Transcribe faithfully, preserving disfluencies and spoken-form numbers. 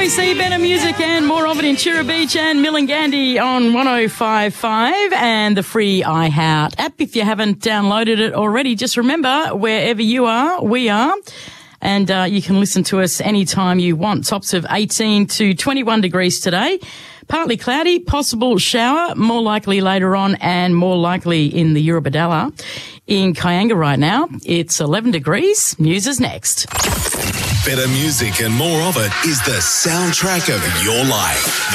we see better music and more of it in Chira Beach and Millingandi on one oh five point five and the free iHeart app. If you haven't downloaded it already, just remember, wherever you are, we are. And uh, you can listen to us anytime you want. Tops of eighteen to twenty-one degrees today. Partly cloudy, possible shower, more likely later on and more likely in the Eurobodalla. In Kayanga right now, it's eleven degrees. News is next. Better music and more of it is the soundtrack of your life.